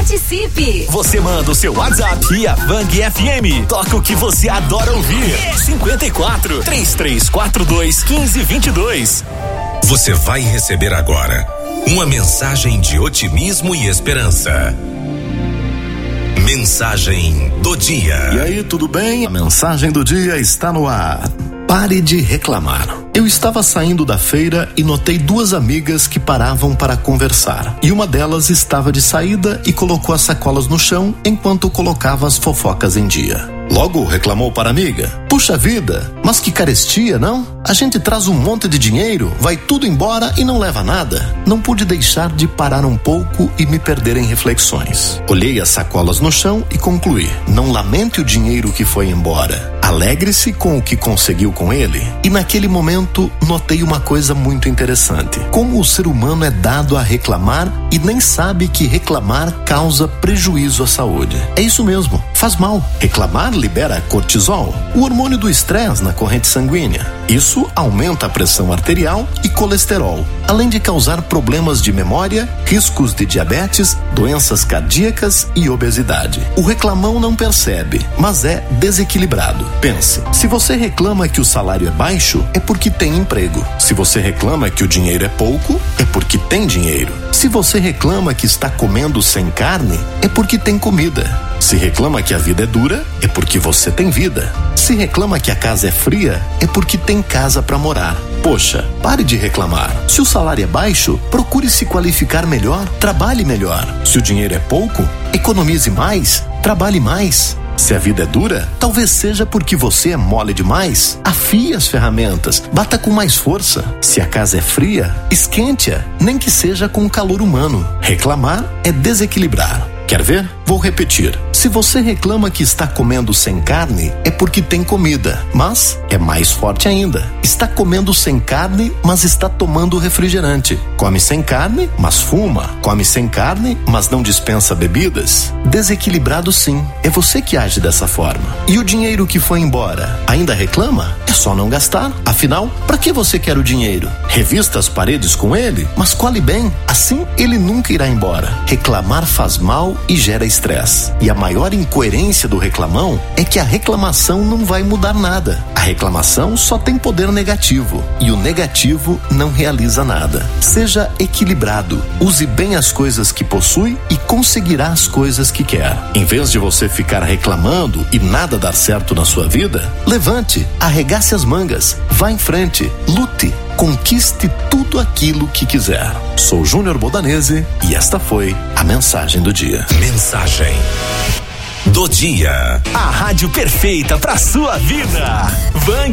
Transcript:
Participe! Você manda o seu WhatsApp e a Bang FM toca o que você adora ouvir. 54 3342 1522. Você vai receber agora uma mensagem de otimismo e esperança. Mensagem do dia. E aí, tudo bem? A mensagem do dia está no ar. Pare de reclamar. Eu estava saindo da feira e notei duas amigas que paravam para conversar. E uma delas estava de saída e colocou as sacolas no chão enquanto colocava as fofocas em dia. Logo reclamou para a amiga: puxa vida, mas que carestia, não? A gente traz um monte de dinheiro, vai tudo embora e não leva nada. Não pude deixar de parar um pouco e me perder em reflexões. Olhei as sacolas no chão e concluí: não lamente o dinheiro que foi embora. Alegre-se com o que conseguiu com ele. E naquele momento notei uma coisa muito interessante: como o ser humano é dado a reclamar e nem sabe que reclamar causa prejuízo à saúde. É isso mesmo, faz mal. Reclamar libera cortisol, o hormônio do estresse na corrente sanguínea. Isso aumenta a pressão arterial e colesterol, além de causar problemas de memória, riscos de diabetes, doenças cardíacas e obesidade. O reclamão não percebe, mas é desequilibrado. Pense, se você reclama que o salário é baixo, é porque tem emprego. Se você reclama que o dinheiro é pouco, é porque tem dinheiro. Se você reclama que está comendo sem carne, é porque tem comida. Se reclama que a vida é dura, é porque você tem vida. Se reclama que a casa é fria, é porque tem casa para morar. Poxa, pare de reclamar. Se o salário é baixo, procure se qualificar melhor, trabalhe melhor. Se o dinheiro é pouco, economize mais, trabalhe mais. Se a vida é dura, talvez seja porque você é mole demais. Afie as ferramentas, bata com mais força. Se a casa é fria, esquente-a, nem que seja com calor humano. Reclamar é desequilibrar. Quer ver? Vou repetir. Se você reclama que está comendo sem carne, é porque tem comida. Mas é mais forte ainda. Está comendo sem carne, mas está tomando refrigerante. Come sem carne, mas fuma. Come sem carne, mas não dispensa bebidas. Desequilibrado sim. É você que age dessa forma. E o dinheiro que foi embora, ainda reclama? É só não gastar. Afinal, para que você quer o dinheiro? Revista as paredes com ele, mas colhe bem. Assim, ele nunca irá embora. Reclamar faz mal e gera estresse. E a maior incoerência do reclamão é que a reclamação não vai mudar nada. A reclamação só tem poder negativo e o negativo não realiza nada. Seja equilibrado, use bem as coisas que possui e conseguirá as coisas que quer. Em vez de você ficar reclamando e nada dar certo na sua vida, levante, arregace as mangas, vá em frente, lute, conquiste tudo aquilo que quiser. Sou Júnior Bodanese e esta foi a mensagem do dia. Mensagem do dia. A rádio perfeita pra sua vida. Bang